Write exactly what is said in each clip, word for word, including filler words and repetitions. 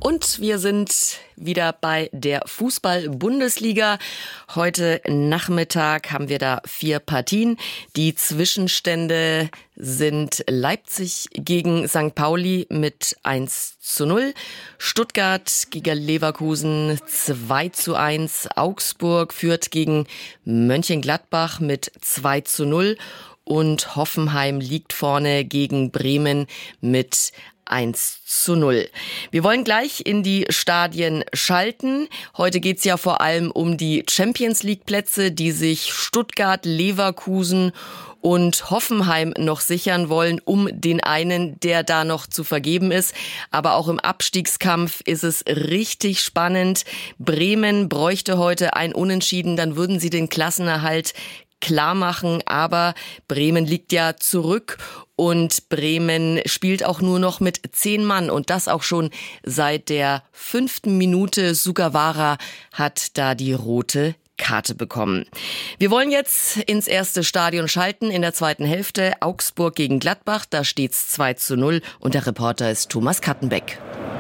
Und wir sind wieder bei der Fußball-Bundesliga. Heute Nachmittag haben wir da vier Partien. Die Zwischenstände sind Leipzig gegen Sankt Pauli mit eins zu null, Stuttgart gegen Leverkusen zwei zu eins, Augsburg führt gegen Mönchengladbach mit zwei zu null und Hoffenheim liegt vorne gegen Bremen mit eins zu null. Wir wollen gleich in die Stadien schalten. Heute geht's ja vor allem um die Champions-League-Plätze, die sich Stuttgart, Leverkusen und Hoffenheim noch sichern wollen, um den einen, der da noch zu vergeben ist. Aber auch im Abstiegskampf ist es richtig spannend. Bremen bräuchte heute ein Unentschieden, dann würden sie den Klassenerhalt klar machen, aber Bremen liegt ja zurück und Bremen spielt auch nur noch mit zehn Mann und das auch schon seit der fünften Minute. Sugawara hat da die rote Karte bekommen. Wir wollen jetzt ins erste Stadion schalten in der zweiten Hälfte. Augsburg gegen Gladbach, da steht's zwei zu null und der Reporter ist Thomas Kattenbeck.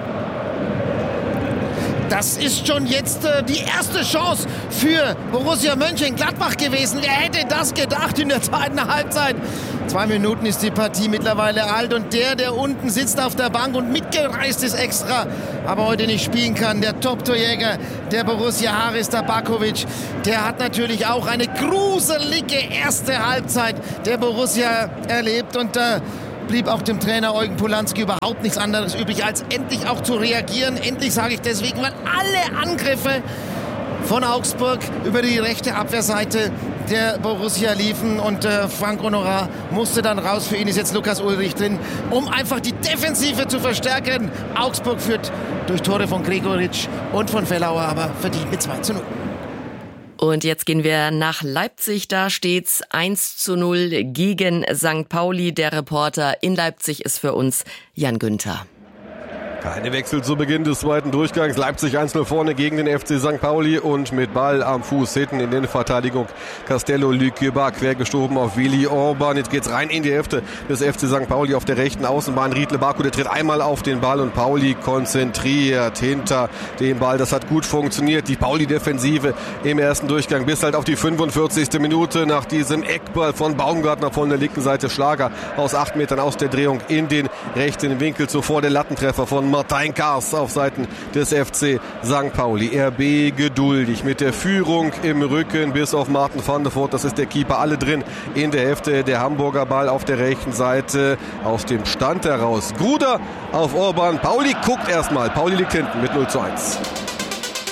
Das ist schon jetzt äh, die erste Chance für Borussia Mönchengladbach gewesen. Wer hätte das gedacht in der zweiten Halbzeit? Zwei Minuten ist die Partie mittlerweile alt und der, der unten sitzt auf der Bank und mitgereist ist extra, aber heute nicht spielen kann, der Top-Torjäger der Borussia, Haris Tabakovic, der hat natürlich auch eine gruselige erste Halbzeit der Borussia erlebt und äh, blieb auch dem Trainer Eugen Polanski überhaupt nichts anderes übrig, als endlich auch zu reagieren. Endlich sage ich deswegen, weil alle Angriffe von Augsburg über die rechte Abwehrseite der Borussia liefen und äh, Frank Honorat musste dann raus. Für ihn ist jetzt Lukas Ullrich drin, um einfach die Defensive zu verstärken. Augsburg führt durch Tore von Gregoritsch und von Fellauer, aber verdient mit zwei zu null. Und jetzt gehen wir nach Leipzig. Da steht's eins zu null gegen Sankt Pauli. Der Reporter in Leipzig ist für uns Jan Günther. Keine Wechsel zu Beginn des zweiten Durchgangs. Leipzig eins null vorne gegen den F C Sankt Pauli und mit Ball am Fuß hinten in der Verteidigung Castello Lükeba quergeschoben auf Willi Orban. Jetzt geht's rein in die Hälfte des F C Sankt Pauli auf der rechten Außenbahn. Riedle Baku, der tritt einmal auf den Ball und Pauli konzentriert hinter dem Ball. Das hat gut funktioniert. Die Pauli-Defensive im ersten Durchgang bis halt auf die fünfundvierzigste Minute nach diesem Eckball von Baumgartner von der linken Seite. Schlager aus acht Metern aus der Drehung in den rechten Winkel. Zuvor der Lattentreffer von Martin Kars auf Seiten des F C Sankt Pauli. R B geduldig mit der Führung im Rücken bis auf Martin van der Voort. Das ist der Keeper. Alle drin in der Hälfte. Der Hamburger Ball auf der rechten Seite. Aus dem Stand heraus. Gruder auf Orban. Pauli guckt erstmal. Pauli liegt hinten mit null zu eins.